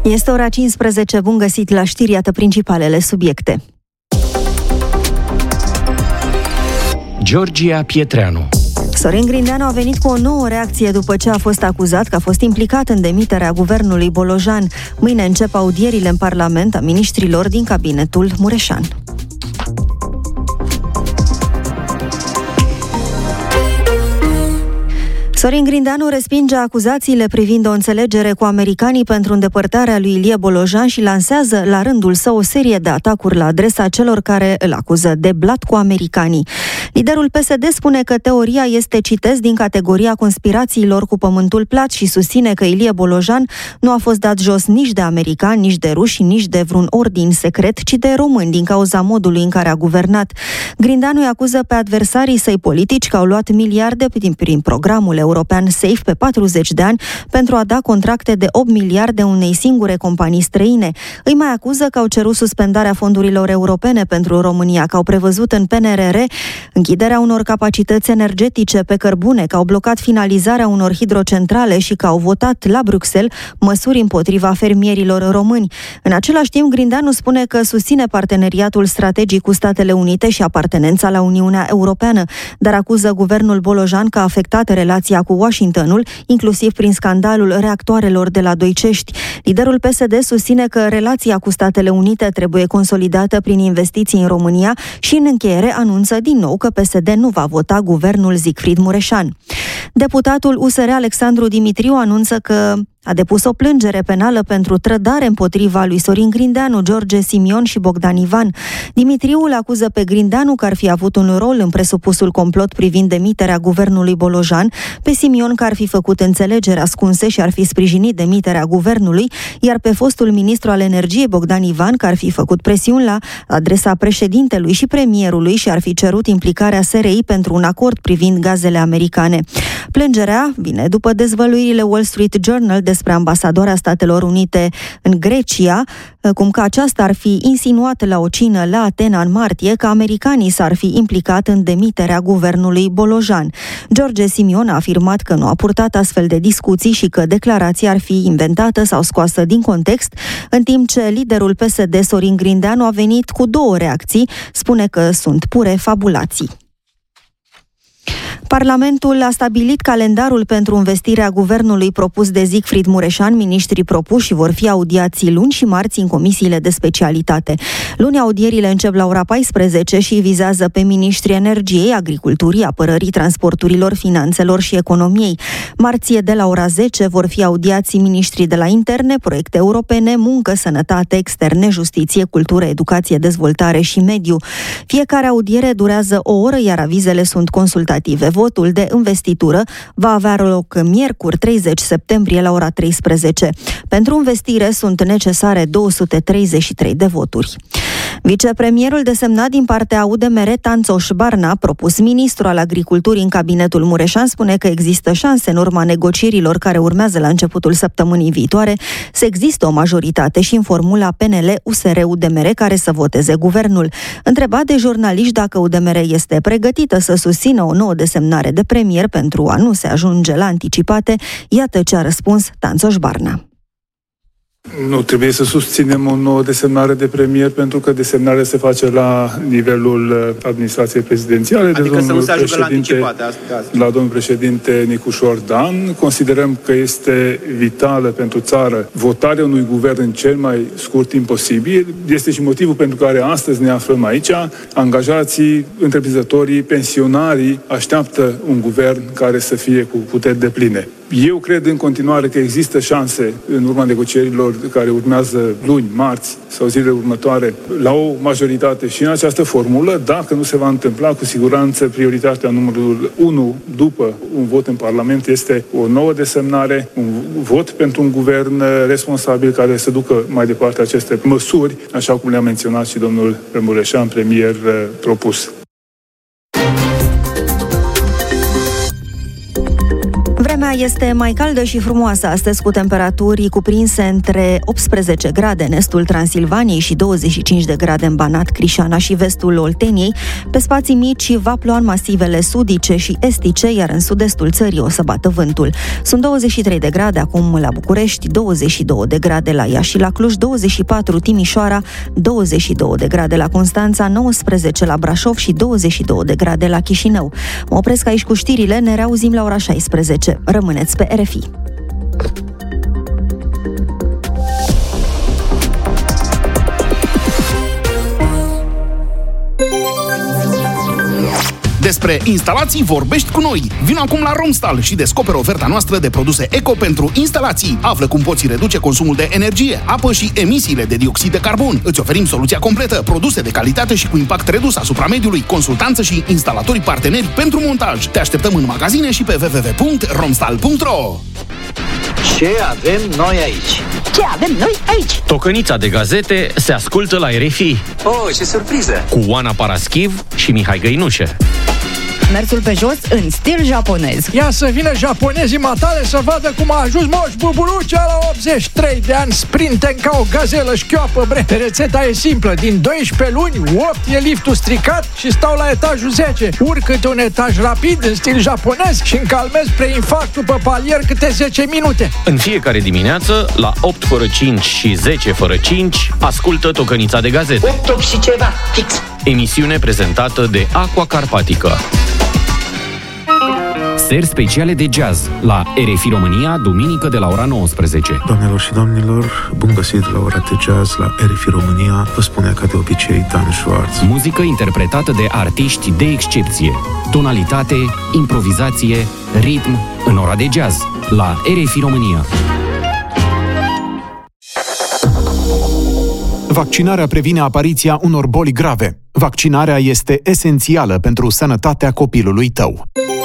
Este ora 15, bun găsit la știri, iată principalele subiecte. Georgia Pietreanu. Sorin Grindeanu a venit cu o nouă reacție după ce a fost acuzat că a fost implicat în demiterea guvernului Bolojan. Mâine încep audierile în Parlament a miniștrilor din cabinetul Mureșan. Sorin Grindeanu respinge acuzațiile privind o înțelegere cu americanii pentru îndepărtarea lui Ilie Bolojan și lansează la rândul său o serie de atacuri la adresa celor care îl acuză de blat cu americanii. Liderul PSD spune că teoria este, citez, din categoria conspirațiilor cu pământul plat și susține că Ilie Bolojan nu a fost dat jos nici de americani, nici de ruși, nici de vreun ordin secret, ci de români din cauza modului în care a guvernat. Grindeanu îi acuză pe adversarii săi politici că au luat miliarde prin programul european SAFE pe 40 de ani pentru a da contracte de 8 miliarde unei singure companii străine. Îi mai acuză că au cerut suspendarea fondurilor europene pentru România, că au prevăzut în PNRR închiderea unor capacități energetice pe cărbune, că au blocat finalizarea unor hidrocentrale și că au votat la Bruxelles măsuri împotriva fermierilor români. În același timp, Grindeanu spune că susține parteneriatul strategic cu Statele Unite și apartenența la Uniunea Europeană, dar acuză guvernul Bolojan că a afectat relația cu Washingtonul, inclusiv prin scandalul reactoarelor de la Doicești. Liderul PSD susține că relația cu Statele Unite trebuie consolidată prin investiții în România și în încheiere anunță din nou că PSD nu va vota guvernul Siegfried Mureșan. Deputatul USR Alexandru Dimitriu anunță că a depus o plângere penală pentru trădare împotriva lui Sorin Grindeanu, George Simion și Bogdan Ivan. Dimitriu îl acuză pe Grindeanu că ar fi avut un rol în presupusul complot privind demiterea guvernului Bolojan, pe Simion că ar fi făcut înțelegeri ascunse și ar fi sprijinit demiterea guvernului, iar pe fostul ministru al energiei Bogdan Ivan că ar fi făcut presiuni la adresa președintelui și premierului și ar fi cerut implicarea SRI pentru un acord privind gazele americane. Plângerea vine după dezvăluirile Wall Street Journal despre ambasadoarea Statelor Unite în Grecia, cum că aceasta ar fi insinuat la o cină la Atena în martie că americanii s-ar fi implicat în demiterea guvernului Bolojan. George Simion a afirmat că nu a purtat astfel de discuții și că declarația ar fi inventată sau scoasă din context, în timp ce liderul PSD Sorin Grindeanu a venit cu două reacții, spune că sunt pure fabulații. Parlamentul a stabilit calendarul pentru învestirea guvernului propus de Siegfried Mureșan. Miniștrii propuși vor fi audiați luni și marți în comisiile de specialitate. Luni audierile încep la ora 14 și vizează pe miniștrii energiei, agriculturii, apărării, transporturilor, finanțelor și economiei. Marție de la ora 10 vor fi audiați miniștrii de la interne, proiecte europene, muncă, sănătate, externe, justiție, cultură, educație, dezvoltare și mediu. Fiecare audiere durează o oră, iar avizele sunt consultative. Votul de investitură va avea loc miercuri 30 septembrie la ora 13. Pentru investire sunt necesare 233 de voturi. Vicepremierul desemnat din partea UDMR, Tanțoș Barna, propus ministru al agriculturii în cabinetul Mureșan, spune că există șanse în urma negocierilor care urmează la începutul săptămânii viitoare să există o majoritate și în formula PNL-USR-UDMR care să voteze guvernul. Întrebat de jurnaliști dacă UDMR este pregătită să susțină o nouă desemnare de premier pentru a nu se ajunge la anticipate, iată ce a răspuns Tanțoș Barna. Nu trebuie să susținem o nouă desemnare de premier, pentru că desemnarea se face la nivelul administrației prezidențiale. Adică să nu se ajungă la anticipate. La domnul președinte Nicușor Dan. Considerăm că este vitală pentru țară votarea unui guvern în cel mai scurt timp posibil. Este și motivul pentru care astăzi ne aflăm aici. Angajații, întreprinzătorii, pensionarii așteaptă un guvern care să fie cu puteri depline. Eu cred în continuare că există șanse în urma negocierilor care urmează luni, marți sau zilele următoare la o majoritate și în această formulă. Dacă nu se va întâmpla, cu siguranță prioritatea numărul 1 după un vot în Parlament este o nouă desemnare, un vot pentru un guvern responsabil care să ducă mai departe aceste măsuri, așa cum le-a menționat și domnul Mureșan, premier propus. Vremea este mai caldă și frumoasă astăzi, cu temperaturi cuprinse între 18 grade în estul Transilvaniei și 25 de grade în Banat, Crișana și vestul Olteniei. Pe spații mici va ploua în masivele sudice și estice, iar în sud-estul țării o să bată vântul. Sunt 23 de grade acum la București, 22 de grade la Iași și la Cluj, 24 Timișoara, 22 de grade la Constanța, 19 la Brașov și 22 de grade la Chișinău. Mă opresc aici cu știrile, ne reauzim la ora 16. Rămâneți pe RFI. Despre instalații vorbești cu noi. Vino acum la Romstal și descoperă oferta noastră de produse eco pentru instalații. Află cum poți reduce consumul de energie, apă și emisiile de dioxid de carbon. Îți oferim soluția completă, produse de calitate și cu impact redus asupra mediului, consultanță și instalatori parteneri pentru montaj. Te așteptăm în magazine și pe www.romstal.ro. Ce avem noi aici? Ce avem noi aici? Tocănița de gazete se ascultă la RFI. Oh, ce surpriză! Cu Oana Paraschiv și Mihai Găinușe. Mersul pe jos în stil japonez. Ia să vină japonezii matale să vadă cum a ajuns Moș Buburucea la 83 de ani, sprinten ca o gazelă șchioapă, bre. Rețeta e simplă, din 12 luni, 8 e liftul stricat și stau la etajul 10. Urc câte un etaj rapid în stil japonez și încalmez preinfarctul pe palier câte 10 minute. În fiecare dimineață, la 8 fără 5 și 10 fără 5, ascultă Tocănița de gazete. 8 și ceva, fix. Emisiune prezentată de Aqua Carpatica. Seri speciale de jazz la RFI România, duminică de la ora 19. Doamnelor și domnilor, bun găsit la ora de jazz la RFI România, vă spune ca de obicei Dan Schwartz. Muzică interpretată de artiști de excepție. Tonalitate, improvizație, ritm în ora de jazz la RFI România. Vaccinarea previne apariția unor boli grave. Vaccinarea este esențială pentru sănătatea copilului tău.